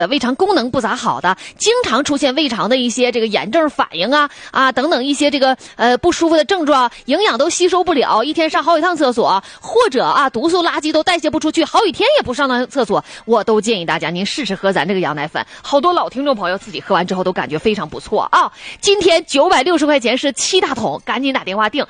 胃肠功能不咋好的，经常出现胃肠的一些这个炎症反应啊等等一些这个不舒服的症状，营养都吸收不了，一天上好几趟厕所，或者毒素垃圾都代谢不出去，好几天也不上趟厕所，我都建议大家您试试喝咱这个羊奶粉。好多老听众朋友自己喝完之后都感觉非常不错啊！今天960块钱是7大桶，赶紧打电话订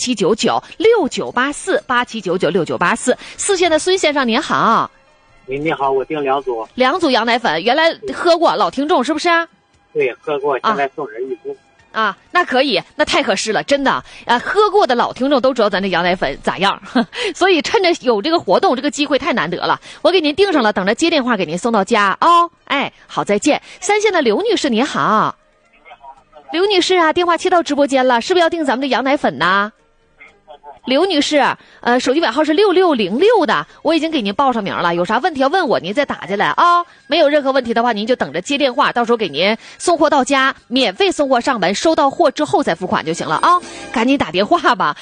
8799698487996984。四线的孙先生您好。 你好，我订2组羊奶粉，原来喝过，老听众是不是？ 对，喝过，现在送人1组。 那可以，那太合适了，真的喝过的老听众都知道咱这羊奶粉咋样，所以趁着有这个活动，这个机会太难得了，我给您订上了，等着接电话给您送到家哦。好，再见。三线的刘女士您好。刘女士电话切到直播间了，是不是要订咱们的羊奶粉呢？刘女士，手机尾号是6606的，我已经给您报上名了，有啥问题要问我，您再打进来啊。没有任何问题的话，您就等着接电话，到时候给您送货到家，免费送货上门，收到货之后再付款就行了啊。赶紧打电话吧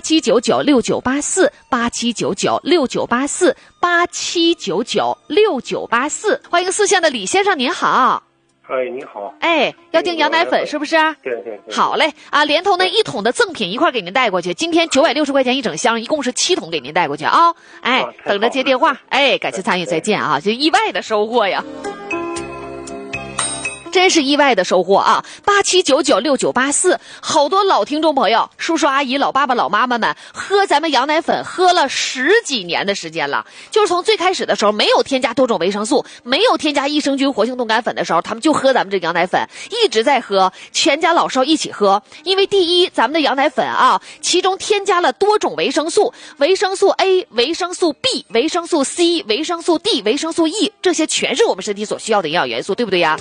，87996984，87996984，87996984。欢迎四线的李先生您好。 你好。 要订羊奶粉是不是？ 对。 好嘞连同那1桶的赠品一块给您带过去，今天960块钱一整箱，一共是7桶给您带过去啊。等着接电话。感谢参与，再见啊！就意外的收获呀。真是意外的收获啊！87996984，好多老听众朋友、叔叔阿姨、老爸爸、老妈妈们喝咱们羊奶粉喝了10几年的时间了，就是从最开始的时候没有添加多种维生素，没有添加益生菌活性冻干粉的时候，他们就喝咱们这羊奶粉，一直在喝，全家老少一起喝。因为第一，咱们的羊奶粉其中添加了多种维生素，维生素 A、维生素 B、维生素 C、维生素 D、维生素 E， 这些全是我们身体所需要的营养元素，对不对呀？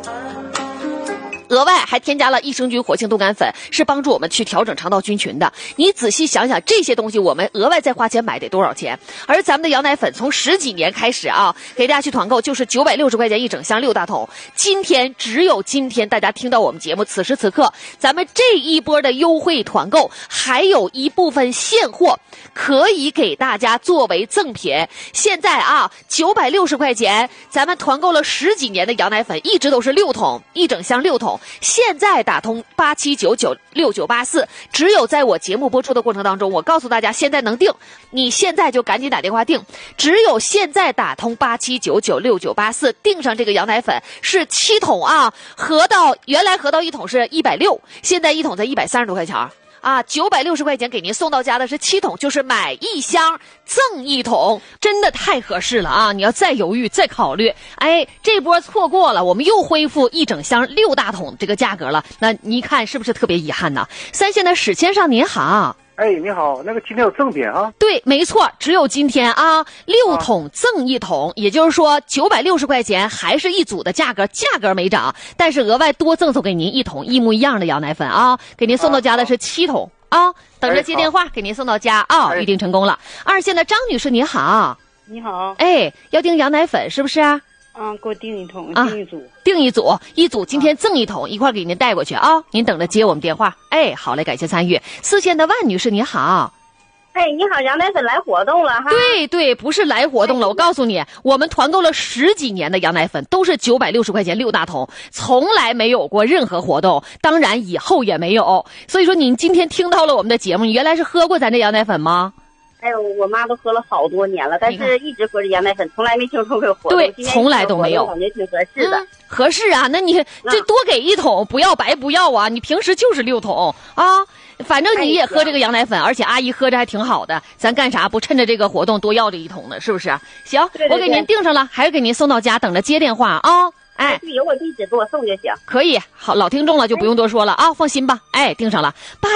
额外还添加了益生菌活性冻干粉，是帮助我们去调整肠道菌群的。你仔细想想，这些东西我们额外再花钱买得多少钱？而咱们的羊奶粉从10几年开始给大家去团购，就是960块钱一整箱6大桶。只有今天大家听到我们节目，此时此刻，咱们这一波的优惠团购还有一部分现货可以给大家作为赠品。现在960块钱，咱们团购了10几年的羊奶粉，一直都是6桶，一整箱6桶。现在打通87996984，只有在我节目播出的过程当中，我告诉大家现在能订，你现在就赶紧打电话订。只有现在打通87996984，订上这个羊奶粉是7桶原来合到1桶是160，现在1桶才130多块钱960块钱给您送到家的是7桶，就是买1箱赠1桶，真的太合适了你要再犹豫再考虑，这波错过了，我们又恢复一整箱6大桶这个价格了，那你看是不是特别遗憾呢？三线的史先生您好。 你好，那个今天有赠品对，没错，只有今天6桶赠1桶，也就是说960块钱还是一组的价格没涨，但是额外多赠送给您1桶一模一样的羊奶粉给您送到家的是7桶等着接电话给您送到家预定成功了。二线的张女士您好。 你好。 要订羊奶粉是不是给我订1桶， 订一组，今天赠1桶，一块给您带过去您等着接我们电话。好嘞，感谢参与。四线的万女士你好。 你好，羊奶粉来活动了对，不是来活动了，我告诉你，我们团购了10几年的羊奶粉，都是960块钱6大桶，从来没有过任何活动，当然以后也没有。所以说您今天听到了我们的节目，你原来是喝过咱这羊奶粉吗？ 我妈都喝了好多年了，但是一直喝着羊奶粉，从来没听说过活动。 对，从来都没有。 感觉挺合适的。 合适那你这多给1桶，不要白不要你平时就是6桶反正你也喝这个羊奶粉，而且阿姨喝着还挺好的，咱干啥不趁着这个活动多要这1桶呢？是不是？行，我给您订上了，还是给您送到家，等着接电话有我地址给我送就行。 可以，好，老听众了就不用多说了放心吧。订上了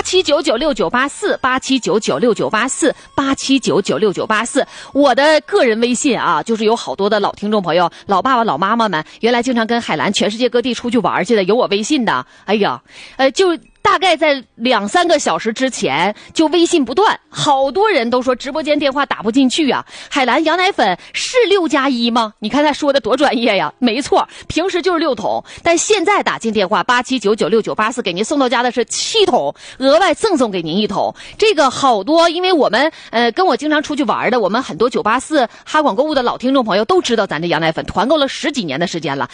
87996984，87996984，87996984。我的个人微信就是有好多的老听众朋友、老爸爸、老妈妈们，原来经常跟海兰全世界各地出去玩去的，有我微信的。就大概在2-3个小时之前就微信不断，好多人都说直播间电话打不进去啊。海蓝羊奶粉是6+1吗？你看他说的多专业呀！没错，平时就是6桶，但现在打进电话87996984给您送到家的是7桶，额外赠送给您1桶。这个好多，因为我们跟我经常出去玩的，我们很多984哈广购物的老听众朋友都知道咱这羊奶粉团购了10几年的时间了。